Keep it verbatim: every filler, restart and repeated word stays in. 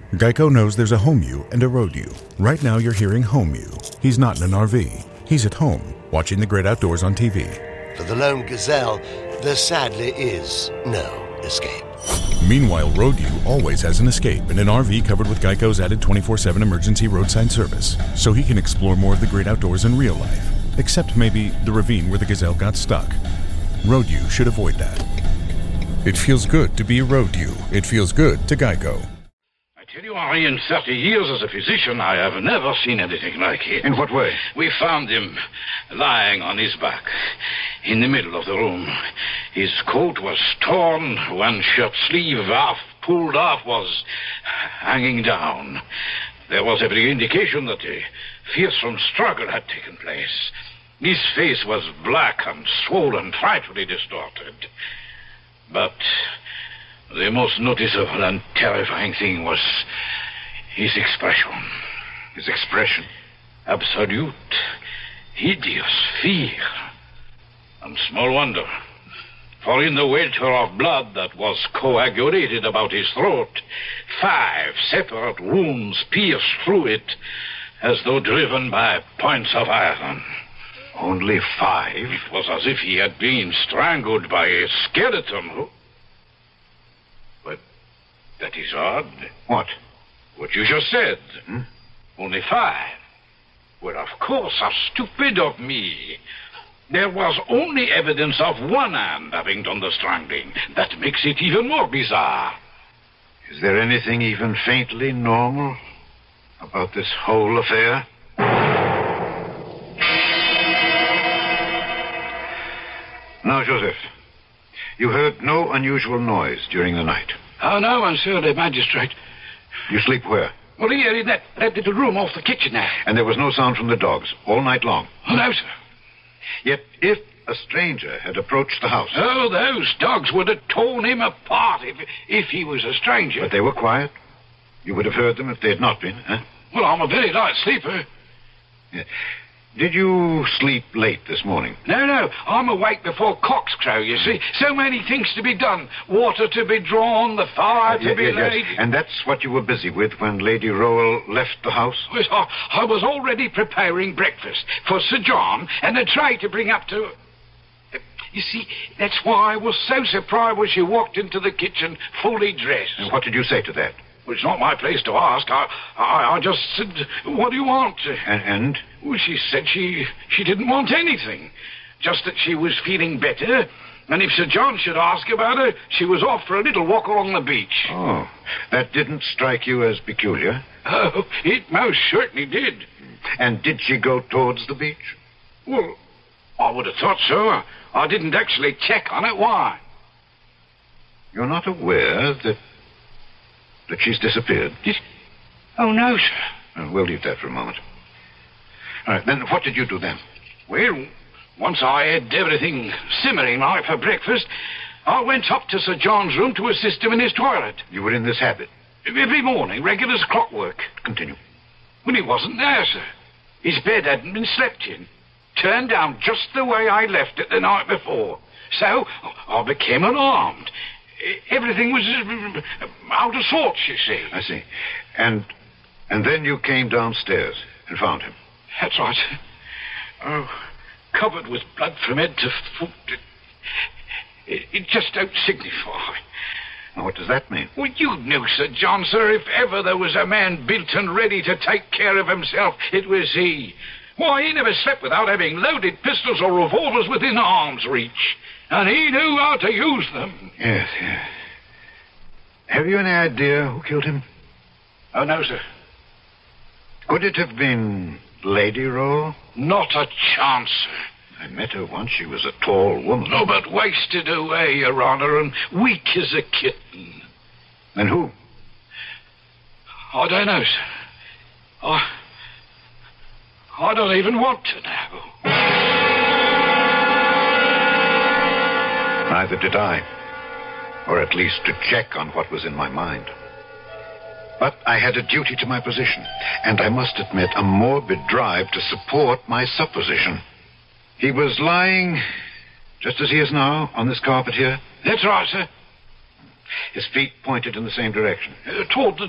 Geico knows there's a home you and a road you. Right now you're hearing home you. He's not in an R V. He's at home, watching the great outdoors on T V. For the lone gazelle, there sadly is no escape. Meanwhile, road you always has an escape in an R V covered with Geico's added twenty-four seven emergency roadside service, so he can explore more of the great outdoors in real life, except maybe the ravine where the gazelle got stuck. Road you should avoid that. It feels good to be a road you. It feels good to Geico. I tell you, Henri, in thirty years as a physician, I have never seen anything like it. In what way? We found him lying on his back in the middle of the room. His coat was torn, one shirt sleeve half pulled off was hanging down. There was every indication that a fearsome struggle had taken place. His face was black and swollen, frightfully distorted. But the most noticeable and terrifying thing was his expression. His expression? Absolute, hideous fear. And small wonder. For in the welter of blood that was coagulated about his throat, five separate wounds pierced through it as though driven by points of iron. Only five? It was as if he had been strangled by a skeleton. But that is odd. What? What you just said. Hmm? Only five. Well, of course, how stupid of me. There was only evidence of one hand having done the strangling. That makes it even more bizarre. Is there anything even faintly normal about this whole affair? Now, Joseph, you heard no unusual noise during the night. Oh, no, monsieur le magistrate. You sleep where? Well, here in that, that little room off the kitchen there. And there was no sound from the dogs all night long? Oh, no, sir. Yet if a stranger had approached the house... Oh, those dogs would have torn him apart if, if he was a stranger. But they were quiet? You would have heard them if they had not been, huh? Well, I'm a very light sleeper. Yeah. Did you sleep late this morning? No, no. I'm awake before cocks crow, you see. So many things to be done. Water to be drawn, the fire to uh, be yes, laid. Yes. And that's what you were busy with when Lady Rowell left the house? Yes, I, I was already preparing breakfast for Sir John and a tray to bring up to... Uh, you see, that's why I was so surprised when she walked into the kitchen fully dressed. And what did you say to that? Well, it's not my place to ask. I, I, I just said, what do you want? And, and? Well, she said she, she didn't want anything. Just that she was feeling better. And if Sir John should ask about her, she was off for a little walk along the beach. Oh, that didn't strike you as peculiar? Oh, it most certainly did. And did she go towards the beach? Well, I would have thought so. I didn't actually check on it. Why? You're not aware that... that she's disappeared? Did... Oh, no, sir. Uh, we'll leave that for a moment. All right, then what did you do then? Well, once I had everything simmering like for breakfast, I went up to Sir John's room to assist him in his toilet. You were in this habit? Every morning, regular as clockwork. Continue. When he wasn't there, sir. His bed hadn't been slept in. Turned down just the way I left it the night before. So, I became alarmed. Everything was out of sorts, you see. I see. And and then you came downstairs and found him. That's right. Oh, covered with blood from head to foot. It, it just don't signify. Now, what does that mean? Well, you knew, Sir John, sir, if ever there was a man built and ready to take care of himself, it was he. Why, he never slept without having loaded pistols or revolvers within arm's reach. And he knew how to use them. Yes, yes. Have you any idea who killed him? Oh, no, sir. Could it have been Lady Rowell? Not a chance, sir. I met her once. She was a tall woman. No, but wasted away, Your Honor, and weak as a kitten. And who? I don't know, sir. I... I don't even want to know. Neither did I. Or at least to check on what was in my mind. But I had a duty to my position, and I must admit a morbid drive to support my supposition. He was lying, just as he is now, on this carpet here. That's right, sir. His feet pointed in the same direction. Uh, toward the